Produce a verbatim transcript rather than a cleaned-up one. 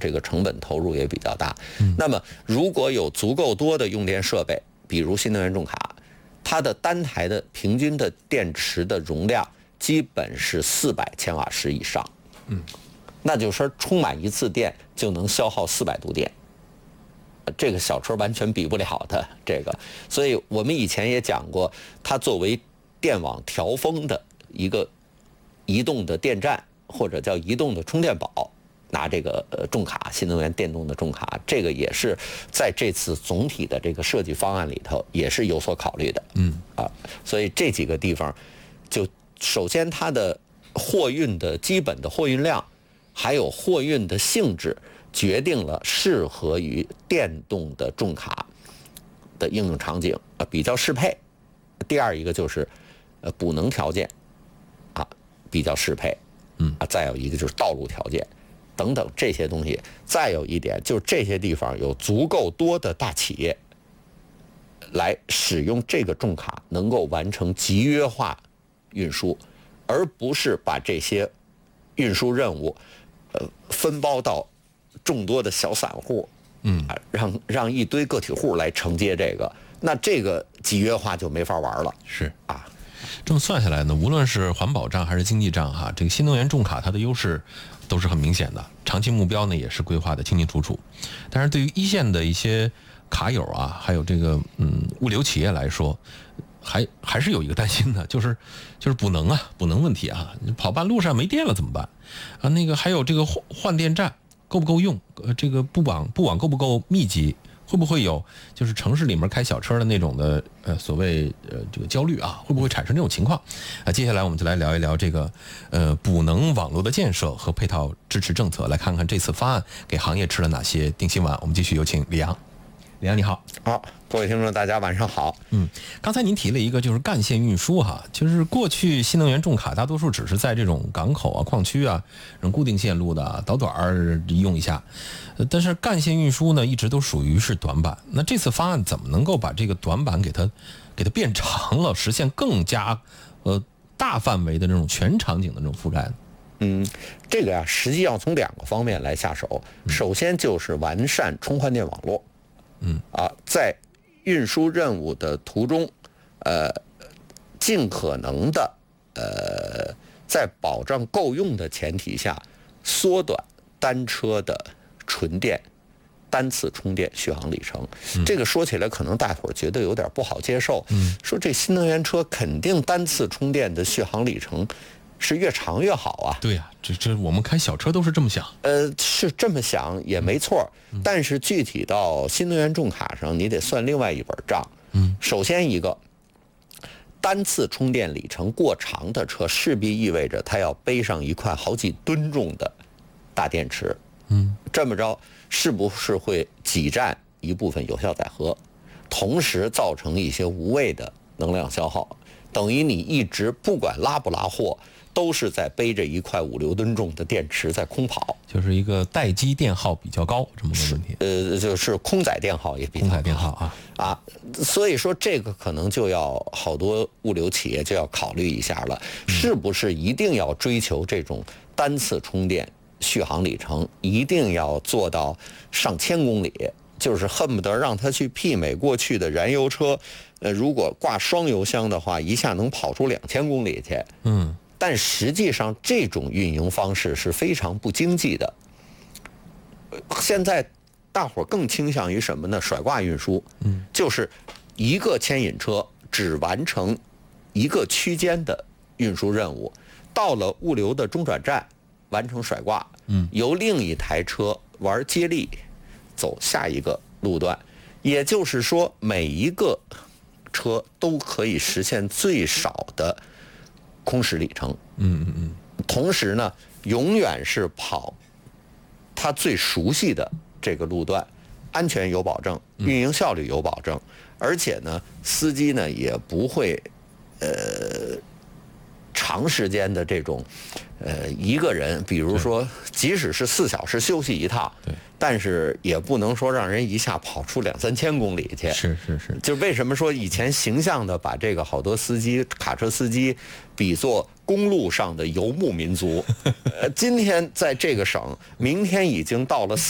这个成本投入也比较大。嗯、那么如果有足够多的用电设备，比如新能源重卡，它的单台的平均的电池的容量基本是四百千瓦时以上。嗯，那就是说充满一次电就能消耗四百度电。这个小车完全比不了的这个，所以我们以前也讲过，它作为电网调峰的一个移动的电站或者叫移动的充电宝，拿这个呃重卡新能源电动的重卡，这个也是在这次总体的这个设计方案里头也是有所考虑的。嗯啊，所以这几个地方，就首先它的货运的基本的货运量，还有货运的性质，决定了适合于电动的重卡的应用场景，呃，比较适配。第二一个就是，呃，补能条件，啊，比较适配。嗯，啊，再有一个就是道路条件，等等这些东西。再有一点就是这些地方有足够多的大企业来使用这个重卡，能够完成集约化运输，而不是把这些运输任务，呃，分包到众多的小散户，嗯，让让一堆个体户来承接这个，那这个集约化就没法玩了。 是啊， 这么算下来呢，无论是环保账还是经济账哈，这个新能源重卡它的优势都是很明显的，长期目标呢也是规划的清清楚楚。但是对于一线的一些卡友啊，还有这个嗯物流企业来说，还还是有一个担心的，就是就是补能啊，补能问题啊，跑半路上没电了怎么办啊？那个还有这个换换电站够不够用？呃，这个布网布网够不够密集？会不会有就是城市里面开小车的那种的呃所谓呃这个焦虑啊？会不会产生这种情况？啊，接下来我们就来聊一聊这个呃补能网络的建设和配套支持政策，来看看这次方案给行业吃了哪些定心丸。我们继续有请李阳。李阳你好。 好，各位听众大家晚上好。 嗯，刚才您提了一个就是干线运输哈，就是过去新能源重卡大多数只是在这种港口啊、矿区啊、这种固定线路的导短儿用一下，但是干线运输呢一直都属于是短板。那这次方案怎么能够把这个短板给它给它变长了，实现更加呃大范围的这种全场景的这种覆盖呢？ 嗯，这个呀、啊，实际要从两个方面来下手。首先就是完善充换电网络。嗯啊，在运输任务的途中，呃，尽可能的呃，在保障够用的前提下，缩短单车的纯电单次充电续航里程。嗯、这个说起来可能大伙儿觉得有点不好接受。嗯，说这新能源车肯定单次充电的续航里程是越长越好啊。 对呀、啊，这这我们开小车都是这么想。 呃，是这么想也没错，嗯、但是具体到新能源重卡上，你得算另外一本账。嗯，首先一个，单次充电里程过长的车，势必意味着它要背上一块好几吨重的大电池。嗯，这么着是不是会挤占一部分有效载荷，同时造成一些无谓的能量消耗？等于你一直不管拉不拉货，都是在背着一块五六吨重的电池在空跑， 就是一个待机电耗比较高这么个问题。 呃，就是空载电耗也比较高。 空载电耗啊啊，所以说这个可能就要好多物流企业就要考虑一下了，嗯、是不是一定要追求这种单次充电续航里程一定要做到上千公里？就是恨不得让它去媲美过去的燃油车，呃，如果挂双油箱的话，一下能跑出两千公里去。嗯，但实际上这种运营方式是非常不经济的。现在大伙儿更倾向于什么呢？甩挂运输。嗯，就是一个牵引车只完成一个区间的运输任务，到了物流的中转站完成甩挂。嗯，由另一台车玩接力。走下一个路段，也就是说每一个车都可以实现最少的空时里程。嗯嗯嗯。同时呢，永远是跑他最熟悉的这个路段，安全有保证，运营效率有保证，而且呢，司机呢也不会呃长时间的这种呃一个人，比如说即使是四小时休息一趟。对。但是也不能说让人一下跑出两三千公里去。 是是是。 就为什么说以前形象的把这个好多司机、卡车司机比作公路上的游牧民族，呃，今天在这个省，明天已经到了。